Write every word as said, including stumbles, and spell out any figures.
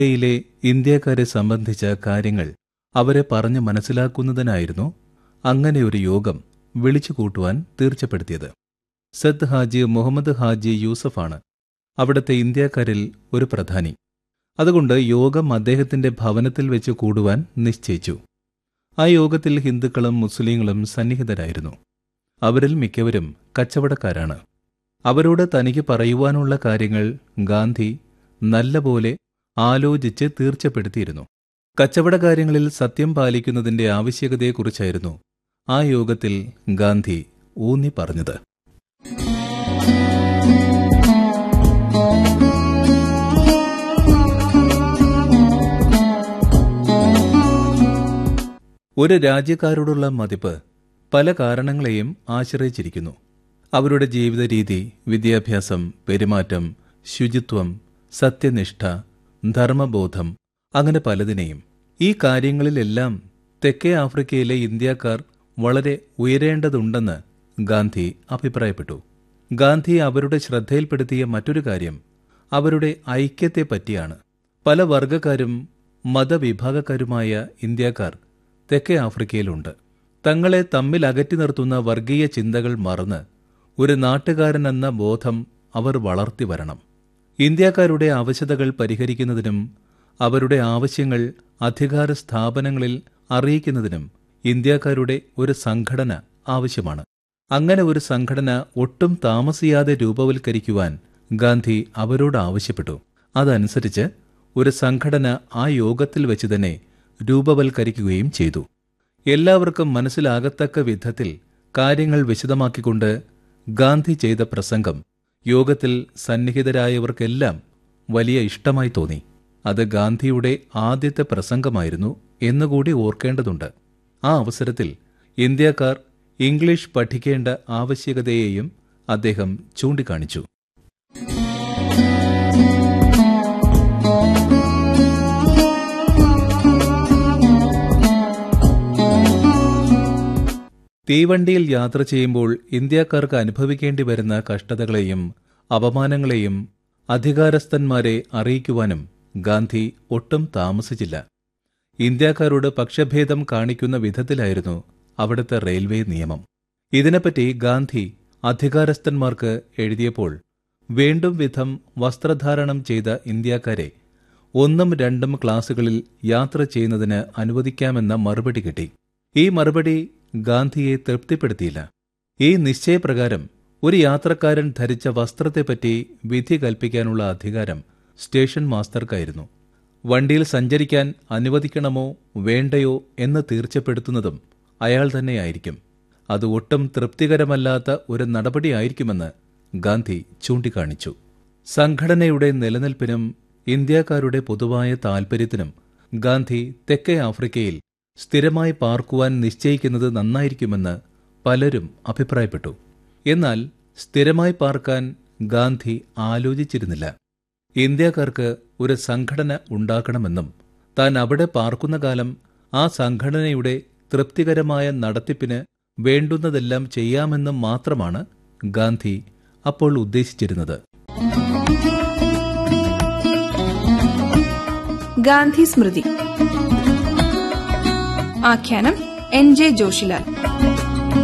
യിലെ ഇന്ത്യക്കാരെ സംബന്ധിച്ച കാര്യങ്ങൾ അവരെ പറഞ്ഞു മനസ്സിലാക്കുന്നതിനായിരുന്നു അങ്ങനെയൊരു യോഗം വിളിച്ചുകൂട്ടുവാൻ തീർച്ചപ്പെടുത്തിയത്. സദ് ഹാജി മുഹമ്മദ് ഹാജി യൂസഫാണ് അവിടുത്തെ ഇന്ത്യക്കാരിൽ ഒരു പ്രധാനി. അതുകൊണ്ട് യോഗം അദ്ദേഹത്തിന്റെ ഭവനത്തിൽ വെച്ച് കൂടുവാൻ നിശ്ചയിച്ചു. ആ യോഗത്തിൽ ഹിന്ദുക്കളും മുസ്ലിങ്ങളും സന്നിഹിതരായിരുന്നു. അവരിൽ മിക്കവരും കച്ചവടക്കാരാണ്. അവരോട് തനിക്ക് പറയുവാനുള്ള കാര്യങ്ങൾ ഗാന്ധി നല്ലപോലെ ആലോചിച്ച് തീർച്ചപ്പെടുത്തിയിരുന്നു. കച്ചവടകാര്യങ്ങളിൽ സത്യം പാലിക്കുന്നതിന്റെ ആവശ്യകതയെക്കുറിച്ചായിരുന്നു ആ യോഗത്തിൽ ഗാന്ധി ഊന്നി പറഞ്ഞത്. ഒരു രാജ്യക്കാരോടുള്ള മതിപ്പ് പല കാരണങ്ങളെയും ആശ്രയിച്ചിരിക്കുന്നു. അവരുടെ ജീവിത രീതി, വിദ്യാഭ്യാസം, പെരുമാറ്റം, ശുചിത്വം, സത്യനിഷ്ഠ, ധർമ്മബോധം, അങ്ങനെ പലതിനെയും. ഈ കാര്യങ്ങളിലെല്ലാം തെക്കേ ആഫ്രിക്കയിലെ ഇന്ത്യക്കാർ വളരെ ഉയരേണ്ടതുണ്ടെന്ന് ഗാന്ധി അഭിപ്രായപ്പെട്ടു. ഗാന്ധി അവരുടെ ശ്രദ്ധയിൽപ്പെടുത്തിയ മറ്റൊരു കാര്യം അവരുടെ ഐക്യത്തെപ്പറ്റിയാണ്. പല വർഗക്കാരും മതവിഭാഗക്കാരുമായ ഇന്ത്യക്കാർ തെക്കേ ആഫ്രിക്കയിലുണ്ട്. തങ്ങളെ തമ്മിൽ അകറ്റി നിർത്തുന്ന വർഗീയ ചിന്തകൾ മറന്ന് ഒരു നാട്ടുകാരനെന്ന ബോധം അവർ വളർത്തി വരണം. ഇന്ത്യക്കാരുടെ അവശതകൾ പരിഹരിക്കുന്നതിനും അവരുടെ ആവശ്യങ്ങൾ അധികാര സ്ഥാപനങ്ങളിൽ അറിയിക്കുന്നതിനും ഇന്ത്യക്കാരുടെ ഒരു സംഘടന ആവശ്യമാണ്. അങ്ങനെ ഒരു സംഘടന ഒട്ടും താമസിയാതെ രൂപവൽക്കരിക്കുവാൻ ഗാന്ധി അവരോട് ആവശ്യപ്പെട്ടു. അതനുസരിച്ച് ഒരു സംഘടന ആ യോഗത്തിൽ വെച്ച് തന്നെ രൂപവൽക്കരിക്കുകയും ചെയ്തു. എല്ലാവർക്കും മനസ്സിലാകത്തക്ക വിധത്തിൽ കാര്യങ്ങൾ വിശദമാക്കിക്കൊണ്ട് ഗാന്ധി ചെയ്ത പ്രസംഗം യോഗത്തിൽ സന്നിഹിതരായവർക്കെല്ലാം വലിയ ഇഷ്ടമായി തോന്നി. അത് ഗാന്ധിയുടെ ആദ്യത്തെ പ്രസംഗമായിരുന്നു എന്നുകൂടി ഓർക്കേണ്ടതുണ്ട്. ആ അവസരത്തിൽ ഇന്ത്യക്കാർ ഇംഗ്ലീഷ് പഠിക്കേണ്ട ആവശ്യകതയെയും അദ്ദേഹം ചൂണ്ടിക്കാണിച്ചു. തീവണ്ടിയിൽ യാത്ര ചെയ്യുമ്പോൾ ഇന്ത്യക്കാർക്ക് അനുഭവിക്കേണ്ടി വരുന്ന കഷ്ടതകളെയും അപമാനങ്ങളെയും അധികാരസ്ഥന്മാരെ അറിയിക്കുവാനും ഗാന്ധി ഒട്ടും താമസിച്ചില്ല. ഇന്ത്യക്കാരോട് പക്ഷഭേദം കാണിക്കുന്ന വിധത്തിലായിരുന്നു അവിടുത്തെ റെയിൽവേ നിയമം. ഇതിനെപ്പറ്റി ഗാന്ധി അധികാരസ്ഥന്മാർക്ക് എഴുതിയപ്പോൾ വേണ്ടും വിധം വസ്ത്രധാരണം ചെയ്ത ഇന്ത്യക്കാരെ ഒന്നും രണ്ടും ക്ലാസുകളിൽ യാത്ര ചെയ്യുന്നതിന് അനുവദിക്കാമെന്ന മറുപടി കിട്ടി. ഈ മറുപടി ഗാന്ധിയെ തൃപ്തിപ്പെടുത്തിയില്ല. ഈ നിശ്ചയപ്രകാരം ഒരു യാത്രക്കാരൻ ധരിച്ച വസ്ത്രത്തെപ്പറ്റി വിധി കൽപ്പിക്കാനുള്ള അധികാരം സ്റ്റേഷൻ മാസ്റ്റർക്കായിരുന്നു. വണ്ടിയിൽ സഞ്ചരിക്കാൻ അനുവദിക്കണമോ വേണ്ടയോ എന്ന് തീർച്ചപ്പെടുത്തുന്നതും അയാൾ തന്നെയായിരിക്കും. അത് ഒട്ടും തൃപ്തികരമല്ലാത്ത ഒരു നടപടിയായിരിക്കുമെന്ന് ഗാന്ധി ചൂണ്ടിക്കാണിച്ചു. സംഘടനയുടെ നിലനിൽപ്പിനും ഇന്ത്യക്കാരുടെ പൊതുവായ താൽപര്യത്തിനും ഗാന്ധി തെക്കേ ആഫ്രിക്കയിൽ സ്ഥിരമായി പാർക്കുവാൻ നിശ്ചയിക്കുന്നത് നന്നായിരിക്കുമെന്ന് പലരും അഭിപ്രായപ്പെട്ടു. എന്നാൽ സ്ഥിരമായി പാർക്കാൻ ഗാന്ധി ആലോചിച്ചിരുന്നില്ല. ഇന്ത്യക്കാർക്ക് ഒരു സംഘടന ഉണ്ടാക്കണമെന്നും താൻ അവിടെ പാർക്കുന്ന കാലം ആ സംഘടനയുടെ തൃപ്തികരമായ നടത്തിപ്പിന് വേണ്ടുന്നതെല്ലാം ചെയ്യാമെന്നും മാത്രമാണ് ഗാന്ധി അപ്പോൾ ഉദ്ദേശിച്ചിരുന്നത്. ഗാന്ധി സ്മൃതി. ആഖ്യാനം എൻ ജെ ജോഷിലാൽ.